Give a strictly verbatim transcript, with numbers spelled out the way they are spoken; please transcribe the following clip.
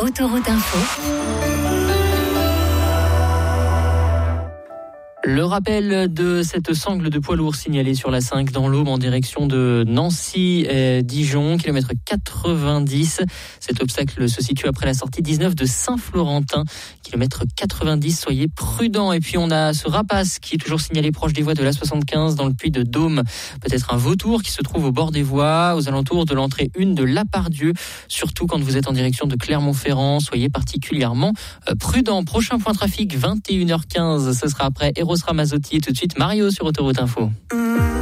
Autoroute Info. Le rappel de cette sangle de poids lourd signalée sur la cinq dans l'Aube en direction de Nancy-Dijon, kilomètre quatre-vingt-dix. Cet obstacle se situe après la sortie dix-neuf de Saint-Florentin, kilomètre quatre-vingt-dix. Soyez prudents. Et puis on a ce rapace qui est toujours signalé proche des voies de l'A soixante-quinze dans le Puy-de-Dôme. Peut-être un vautour qui se trouve au bord des voies, aux alentours de l'entrée un de Lapardieu. Surtout quand vous êtes en direction de Clermont-Ferrand, soyez particulièrement prudents. Prochain point trafic, vingt et une heures quinze. Ce sera après Eros Ramazzotti et tout de suite Mario sur Autoroute Info.